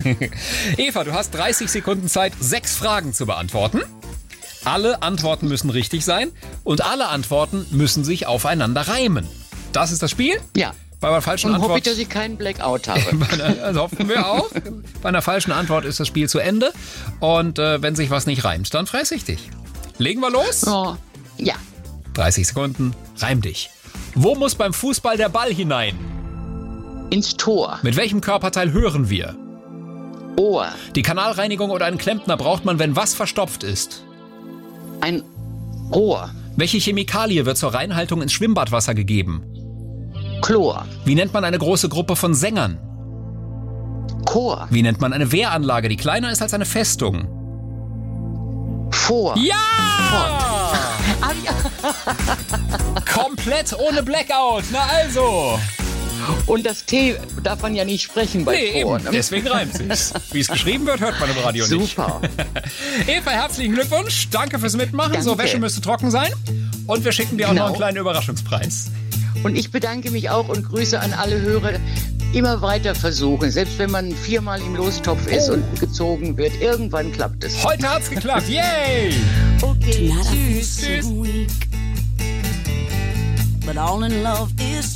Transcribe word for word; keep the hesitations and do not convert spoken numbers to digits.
Eva, du hast dreißig Sekunden Zeit, sechs Fragen zu beantworten. Alle Antworten müssen richtig sein und alle Antworten müssen sich aufeinander reimen. Das ist das Spiel? Ja. Bei einer falschen Und Antwort... hoffe ich, dass ich keinen Blackout habe. Das hoffen wir auch. Bei einer falschen Antwort ist das Spiel zu Ende. Und äh, wenn sich was nicht reimt, dann fress ich dich. Legen wir los? Oh, ja. dreißig Sekunden, reim dich. Wo muss beim Fußball der Ball hinein? Ins Tor. Mit welchem Körperteil hören wir? Ohr. Die Kanalreinigung oder einen Klempner braucht man, wenn was verstopft ist? Ein Rohr. Welche Chemikalie wird zur Reinhaltung ins Schwimmbadwasser gegeben? Chlor. Wie nennt man eine große Gruppe von Sängern? Chor. Wie nennt man eine Wehranlage, die kleiner ist als eine Festung? Vor. Ja! Ah, ja. Komplett ohne Blackout. Na also. Und das T darf man ja nicht sprechen bei Nee, Vor. eben. Ne? Deswegen reimt sich's. Wie es geschrieben wird, hört man im Radio nicht. Super. Eva, herzlichen Glückwunsch. Danke fürs Mitmachen. Danke. So, Wäsche müsste trocken sein. Und wir schicken dir auch Genau. noch einen kleinen Überraschungspreis. Und ich bedanke mich auch und Grüße an alle Hörer. Immer weiter versuchen, selbst wenn man viermal im Lostopf ist Oh. und gezogen wird. Irgendwann klappt es. Heute hat's geklappt. Yay! Okay, Tonight I feel tschüss. so weak, but all in love is